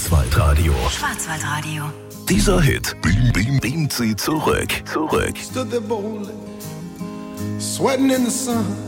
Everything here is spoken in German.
Schwarzwaldradio. Schwarzwaldradio. Dieser Hit beamt sie zurück. Stood there boldly, sweating in the sun.